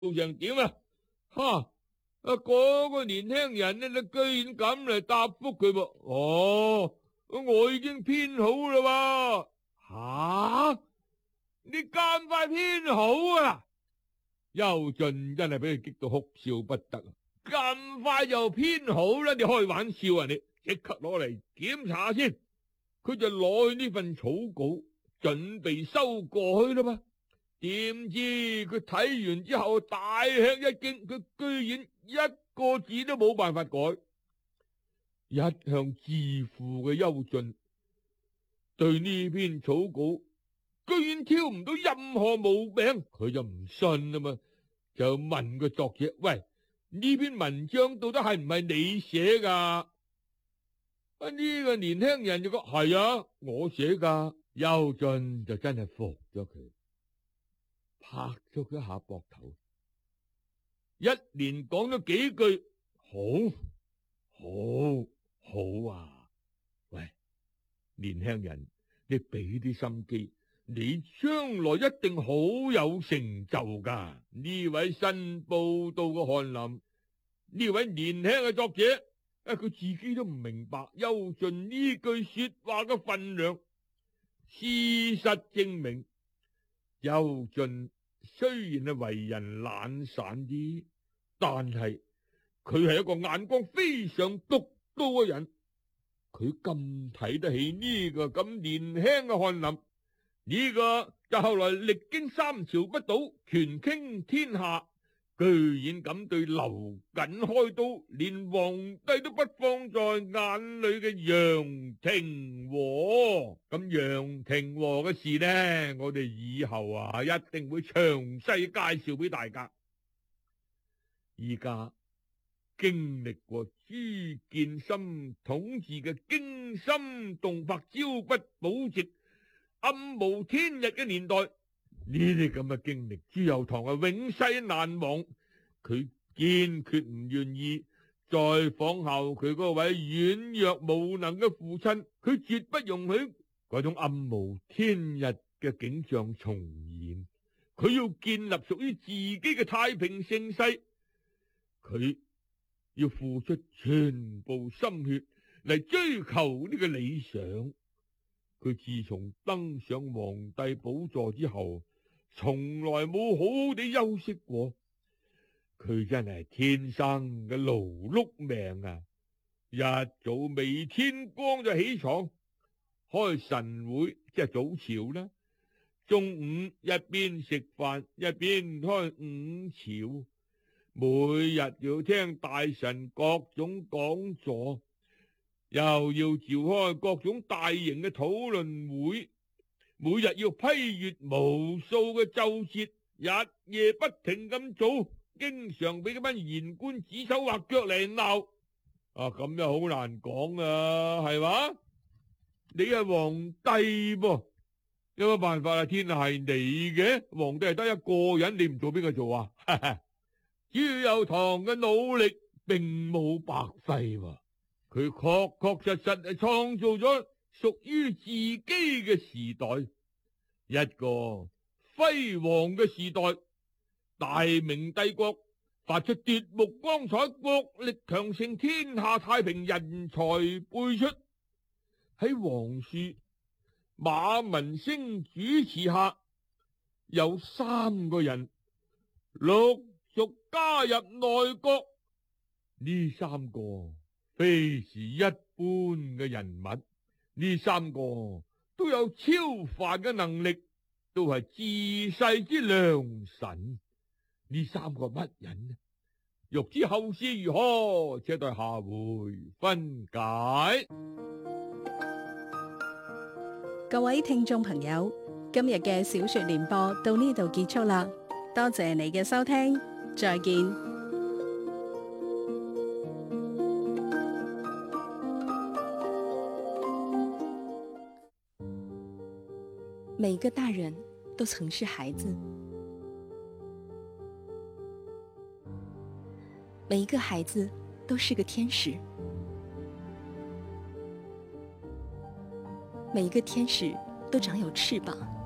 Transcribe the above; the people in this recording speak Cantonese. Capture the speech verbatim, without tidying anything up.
做成點啊？哈！啊，嗰個年輕人呢，你居然咁嚟答覆佢噃？哦，我已經編好啦喎。吓！你咁快編好啊？邱俊真係俾佢激到哭笑不得啊！咁快就編好啦？你開玩笑啊？你即刻攞嚟檢查先。佢就攞去呢份草稿，準備修改啦嘛。點知佢睇完之後大吃一驚，佢居然一個字都冇辦法改。一向自負嘅邱俊對呢篇草稿居然挑唔到任何毛病，佢就唔信啊嘛，就問個作者：喂，呢篇文章到底係唔係你寫噶？啊，呢個年輕人就講：係啊，我寫噶。邱俊就真係服咗佢，拍咗佢一下膊頭，一連講咗幾句：好，好，好啊！喂，年輕人，你俾啲心機，你將來一定好有成就噶。呢位新報道嘅翰林，呢位年輕嘅作者，啊，佢自己都唔明白邱俊呢句說話嘅分量。事實證明，邱俊雖然係為人懶散啲，但係佢係一個眼光非常獨到嘅人。佢咁睇得起呢個咁年輕嘅翰林，呢個就後來歷經三朝不倒，權傾天下，居然咁對劉瑾開刀，連皇帝都不放在眼裏嘅楊廷和。咁楊廷和嘅事呢，我哋以後啊一定會詳細介紹俾大家。依家經歷過朱見深統治嘅驚心動魄、朝不保夕、暗無天日嘅年代，呢啲咁嘅經歷，朱佑樘係永世難忘。佢堅決唔願意再仿效佢嗰位軟弱無能嘅父親，佢絕不容許嗰種暗無天日嘅景象重現。佢要建立屬於自己嘅太平盛世，佢要付出全部心血嚟追求呢個理想。佢自從登上皇帝寶座之後，從來冇好好地休息過。佢真係天生嘅勞碌命啊！一早未天光就起床開晨會，即係早朝啦。中午一邊食飯一邊開午朝，每日要聽大臣各種講座，又要召開各種大型嘅討論會，每日要批閱無數嘅奏折，日夜不停咁做，經常俾嗰班言官指手畫腳嚟鬧。啊，咁又好難講啊，係嘛？你係皇帝噃，有乜辦法啊？天係你嘅，皇帝係得一個人，你唔做邊個做啊？朱佑樘嘅努力並冇白費喎，佢確確實實係創造咗屬於自己嘅時代，一個輝煌嘅時代。大明帝國發出奪目光彩、國力強盛、天下太平、人才輩出。喺皇叔馬文星主持下，有三個人陸續加入內閣。呢三個非是一般嘅人物，呢三個都有超凡嘅能力，都係治世之良臣。呢三個乜人呢？欲知後事如何，且待下回分解。 各位聽眾朋友，今日嘅小說聯播到呢度結束啦，多謝你嘅收聽，再見。 每個大人都曾是孩子，每一個孩子都是個天使，每一個天使都長有翅膀。